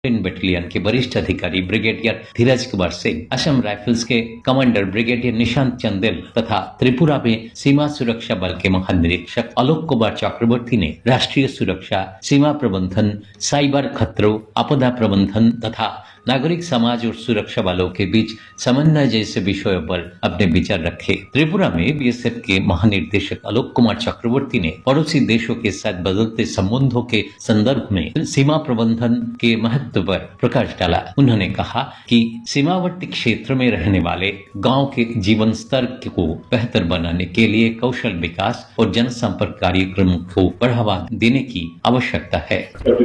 Battalion के वरिष्ठ अधिकारी ब्रिगेडियर धीरज कुमार सिंह, असम राइफल्स के कमांडर ब्रिगेडियर निशांत चंदेल तथा त्रिपुरा में सीमा सुरक्षा बल के महानिरीक्षक आलोक कुमार चक्रवर्ती ने राष्ट्रीय सुरक्षा, सीमा प्रबंधन, साइबर खतरों, आपदा प्रबंधन तथा नागरिक समाज और सुरक्षा बलों के बीच समन्वय जैसे विषयों पर अपने विचार रखे। त्रिपुरा में बीएसएफ के महानिर्देशक आलोक कुमार चक्रवर्ती ने पड़ोसी देशों के साथ बदलते संबंधों के संदर्भ में सीमा प्रबंधन के महत्व पर प्रकाश डाला। उन्होंने कहा कि सीमावर्ती क्षेत्र में रहने वाले गांव के जीवन स्तर को बेहतर बनाने के लिए कौशल विकास और जनसंपर्क कार्यक्रम को बढ़ावा देने की आवश्यकता है।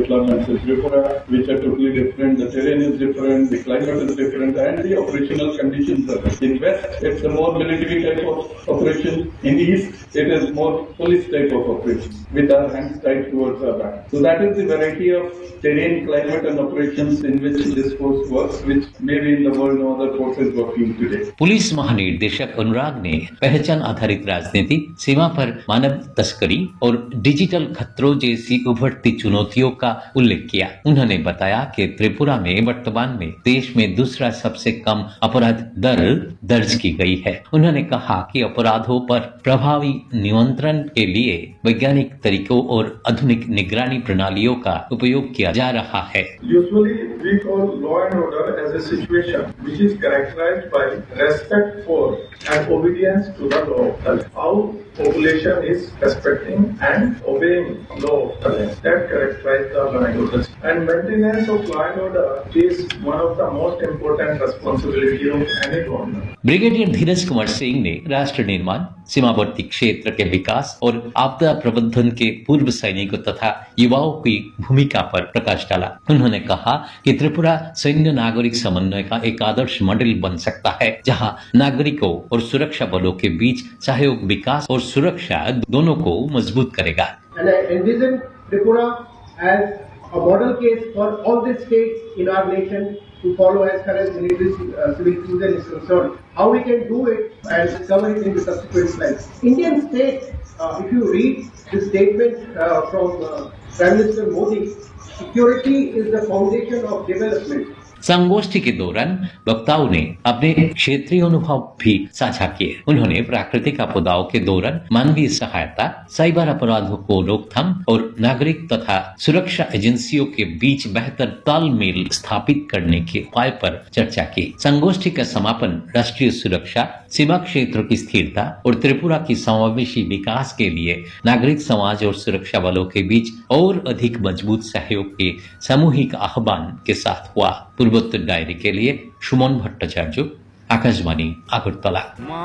Different, the climate is different, and the operational conditions are different. In West, it's a more military type of operation. In East, it is more police type of operation, with our hands tied towards our back. So that is the variety of terrain, climate, and operations in which this force works, which maybe in the world no other force is working today. Police महानिर्देशक अनुराग ने पहचान आधारित राजनीति, सीमा पर मानव तस्करी और digital खतरों जैसी उभरती चुनौतियों का उल्लेख किया। उन्होंने बताया कि त्रिपुरा में वर्तमान में देश में दूसरा सबसे कम अपराध दर दर्ज की गई है। उन्होंने कहा कि अपराधों पर प्रभावी नियंत्रण के लिए वैज्ञानिक तरीकों और आधुनिक निगरानी प्रणालियों का उपयोग किया जा रहा है। Usually we call law and order as a situation which is characterized by respect for and obedience to the law. How population is respecting and obeying law that characterize the law and order. And maintenance of law and order is one of the most important responsibility of any government. Brigadier धीरज कुमार सिंह ने राष्ट्र निर्माण, सीमावर्ती क्षेत्र के विकास और आपदा प्रबंधन के पूर्व सैनिकों तथा युवाओं की भूमिका पर प्रकाश डाला। उन्होंने कहा कि त्रिपुरा सैन्य नागरिक समन्वय का एक आदर्श मॉडल बन सकता है, जहां नागरिकों और सुरक्षा बलों के बीच सहयोग विकास और सुरक्षा दोनों को मजबूत करेगा। And I envision Tripura as a model case for all the states in our nation to follow as far as military civil citizen is concerned. How we can do it and cover it in the subsequent slides. Indian states, if you read the statement from Prime Minister Modi, security is the foundation of development. संगोष्ठी के दौरान वक्ताओं ने अपने क्षेत्रीय अनुभव भी साझा किए। उन्होंने प्राकृतिक आपदाओं के दौरान मानवीय सहायता, साइबर अपराधों को रोकथाम और नागरिक तथा सुरक्षा एजेंसियों के बीच बेहतर तालमेल स्थापित करने के उपाय पर चर्चा की। संगोष्ठी का समापन राष्ट्रीय सुरक्षा, सीमा क्षेत्र की स्थिरता और त्रिपुरा की समावेशी विकास के लिए नागरिक समाज और सुरक्षा बलों के बीच और अधिक मजबूत सहयोग के सामूहिक आह्वान के साथ हुआ। पूर्वोत्तर डायरी के लिए सुमन भट्टाचार्य, आकाशवाणी, अगरतला।